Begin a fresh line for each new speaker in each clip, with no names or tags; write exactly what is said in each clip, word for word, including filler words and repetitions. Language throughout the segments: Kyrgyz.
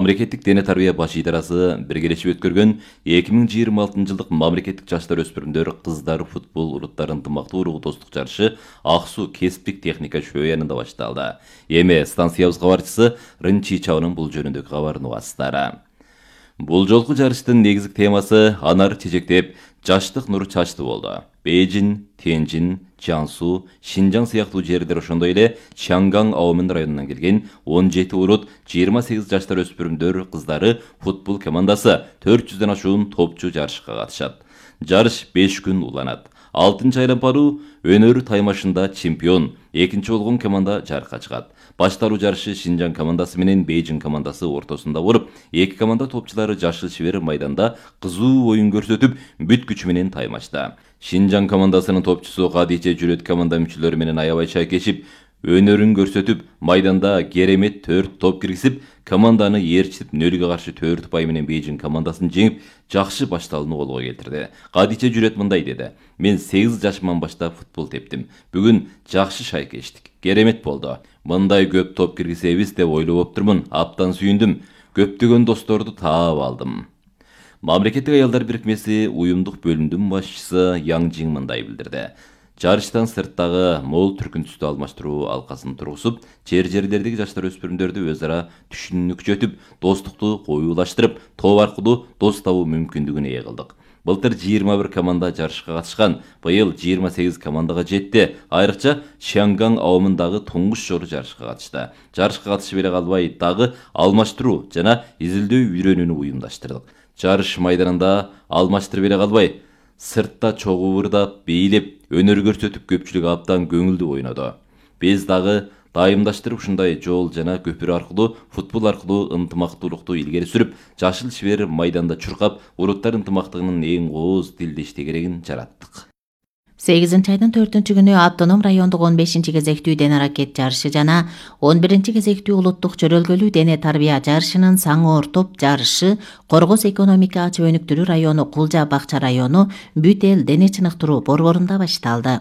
Мамлекеттик дене тарбия баш идарасы биргелешип өткөргөн эки миң жыйырма алтынчы жылдык мамлекеттик жаштар өспүрүмдөр кыздар футбол уруттар ынтымактуу уруу достук жарышы Ак Суу кесиптик техника шөө аянында башталды. Эми станциябыз кабарчысы Рын Чичаонун бул жөнүндөгү кабарын угасыздар. Бул жолку жарыштын негизги темасы анар чечектеп, жаштык нур чачты болду. Бейжин, Тяньжин, Jiangsu, Шинжаң сыяктуу жерлер ошондой эле Чанган Аомын районунан келген он жети урут жыйырма сегиз жаштар өспүрүмдөр кыздары футбол командасы төрт жүздөн ашуун топчу жарышка катышат. Жарыш беш күн уланат. алтынчы айлампаруу өнөр таймашында чемпион, экинчи болгон команда жарыкка чыгат. Баштаруу жарышы Шинжаң командасы менен Бейжин командасы ортосунда болуп, эки команда топчулары жашыл чебер майданда кызуу оюн көрсөтүп, бүт күчү менен таймашта. Шинжаң командасынын топчусу Кадиче Жүрөт команда мүчөлөрү менен аябай чайкешип, өнөрүн көрсөтүп, майданда керемет төрт топ киргизип, команданы ээрчитип нөлгө каршы төрт упай менен Бейжин командасын жеңип, жакшы башталууну колго келтирди. Кадиче Жүрөт мындай деди: "Мен сегиз жашыман баштап футбол тептим. Бүгүн жакшы шайкештик. Керемет болду. Мындай көп топ киргизебиз деп ойлоп оптурмун. Аптан сүйүндүм. Көптөгөн досторду таап алдым." Мамлекеттик аялдар бирикмеси уюмдук бөлүмдүн башчысы Яң Жиң мындай билдирди: "Жарыштан сырттагы мол түркүнтүстүү алмаштыруу алкасын тургузуп, жер-жерлердеги жаштар өспүрүмдөрдү өз ара түшүнүк күчөтүп, достукту коюулаштырып, топ аркылуу дос табуу мүмкүндүгүнө ээ кылдык. Былтыр жыйырма бир команда жарышка катышкан, быйыл жыйырма сегиз командага жетти. Айрыкча Чанган Аомун дагы туңгуш жолу жарышка катышты. Жарышка катышып эле калбай, дагы алмаштыруу жана изилдөө үйрөнүүнү уюмдаштырдык. Жарыш майданында алмаштырып эле калбай, сыртта чогуу ырдап, бийлеп, өнөр көрсөтүп көпчүлүк абдан көңүлдүү ойноду. Биз дагы дайымдаштырып ушундай жол жана көпүрө аркылуу футбол аркылуу ынтымактуулукту илгери сүрүп, жашыл чебер майданда чуркап, уруттар ынтымактыгынын эң кооз тилде иштегерегин жараттык.
сегизинчи айдын төртүнчү күнү автоном райондук он бешинчи кезектүү дене аракет жарышы жана он биринчи кезектүү улуттук чөрөлгөлүү дене тарбия жарышынын саңоор топ жарышы Коргоз экономика чөбөнүктүрүү району Кулжа Бакча району бүт эл дене чыныктыруу борборунда башталды.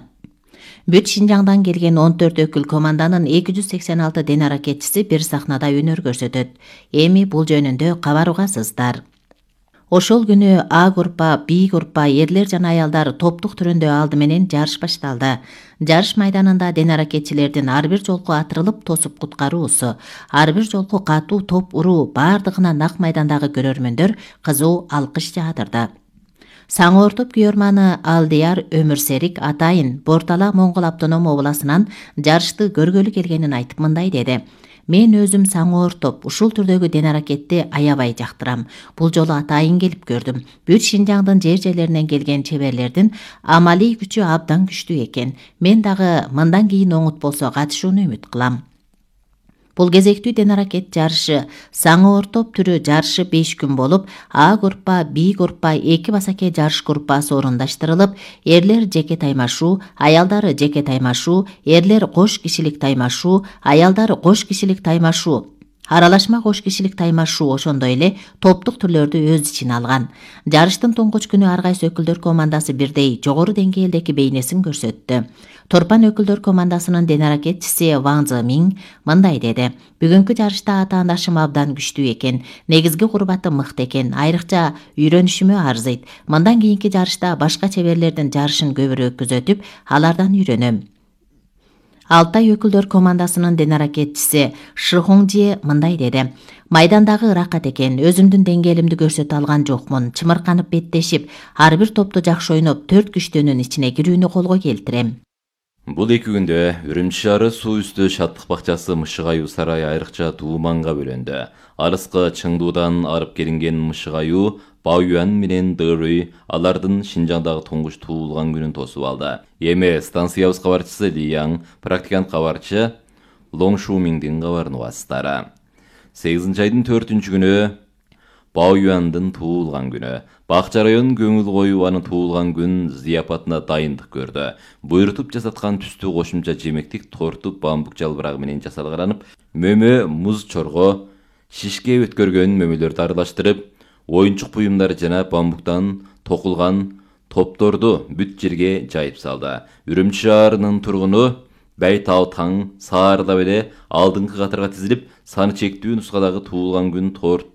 Бүт Шинжаңдан келген он төрт өкүл команданын эки жүз сексен алты дене аракетчиси бир сахнада өнөр көрсөтөт. Эми бул жөнүндө кабар угасыздар. Ошол күнү А группа, Б группа эрлер жана аялдар топтук түрүндө алды менен жарыш башталды. Жарыш майданында дене аракетчилердин ар бир жолку атырылып тосуп куткаруусу, ар бир жолку катуу топ уруу бардыгына нак майдандагы көрөрмөндөр кызуу алкыш жаадырды. Саңоор топ күйөрманы Алдияр Өмүрсерик атайын Бортала Моңгол автоном обласынан жарышты көргөлү келгенин айтып мындай деди: "Мен өзүм саңоор топ, ушул түрдөгү дене аракетти аябай жактырам. Бул жолу атайын келип көрдүм. Бүт Шинжаңдын жер-жерлеринен келген чеберлердин амалий күчү абдан күчтүү экен. Мен дагы мындан кийин оңут болсо катышууну үмүт кылам." Бул кезектүү дене аракет жарышы саңоор топ түрү жарышы беш күн болуп, А группа, Б группа эки басаке жарыш группасы орундаштырылып, эрлер жеке таймашуу, аялдар жеке таймашуу, эрлер кош кишилик таймашуу, аялдар кош кишилик таймашуу, аралашма кош кишилик таймашуу ошондой эле топтук түрлөрдү өз ичине алган. Жарыштын туңгуч күнү ар кайсы өкүлдөр командасы бирдей жогору деңгээлдеги бейнесин көрсөттү. Торпан өкүлдөр командасынын дене аракетчиси Ван Зымин мындай деди: "Бүгүнкү жарышта атаандашым абдан күчтүү экен. Негизги курбаты мыкты экен. Айрыкча үйрөнүшүмө арзыйт. Мындан кийинки жарышта башка чеберлердин жарышын көбүрөөк күзөтүп, алардан үйрөнөм." Алтай өкүлдөр командасынын дене аракетчиси Шихоңжи мындай деди: "Майдандагы ыракат экен. Өзүмдүн деңгээлимди көрсөтө алган жокмун. Чымырканып беттешип, ар бир топту жакшы ойноп, төрт күчтөөнүн ичине кирүүнү колго келтирем."
Бул эки күндө Үрүмчү шаары суу үстү шаттык бакчасы Мышык аюу сарайы айрыкча тууманга бөлөндү. Арыскы Чыңдуудан арып келинген Мышык аюу Баоюан менен Дырый алардын Шинжаңдагы туңгуч туулган күнүн тосуп алды. Эми станциябыз кабарчысы Ли Яң, практикант кабарчы Лоң Шумиңдин кабарын угасыздар. сегизинчи айдын төртүнчү күнү Баоюандын туулган күнү. Бакча районунун көңүл коюу анын туулган күн зыяпатына дайындык көрдү. Буйрутуп жасаткан түстүү кошумча жемектик торту бамбук жалбырагы менен жасалганып, мөмө, муз чорго, шишке өткөргөн мөмөлөрдү аралаштырып, оюнчук буюмдар жана бамбуктан токулган топторду бүт жерге жайып салды. Үрүмчү шаарынын тургуну Байтау таң саардап эле алдыңкы катарга тизилип, саны чектүү нускадагы туулган күн торт